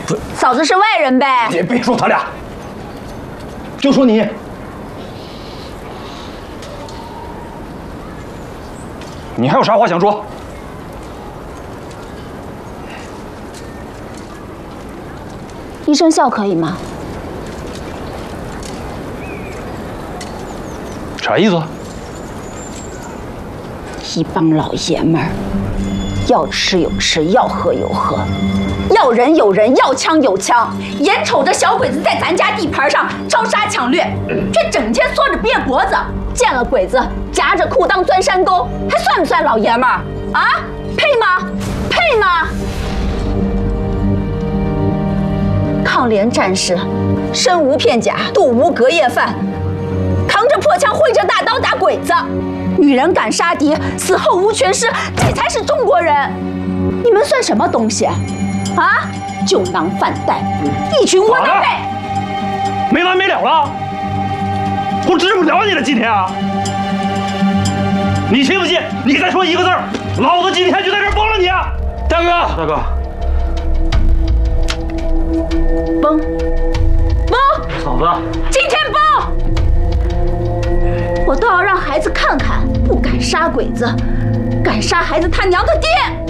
嫂子是外人呗。 也别说他俩，就说你。你还有啥话想说？ 一声笑可以吗？ 啥意思？ 一帮老爷们儿，要吃有吃，要喝有喝，要人有人，要枪有枪，眼瞅着小鬼子在咱家地盘上招杀抢掠，却整天缩着憋脖子，见了鬼子夹着裤裆钻山沟，还算不算老爷们儿啊？配吗？配吗？抗联战士，身无片甲，肚无隔夜饭，扛着破枪，挥着大刀打鬼子。女人敢杀敌，死后无全尸，这才是中国人。你们算什么东西？啊，酒囊饭袋，一群窝囊废！ 没完没了了，我治不了你了，今天啊！你信不信？你再说一个字儿，老子今天就在这儿崩了你啊！大哥，大哥， 崩！ 嫂子， 今天崩！我倒要让孩子看看，不敢杀鬼子，敢杀孩子他娘的爹！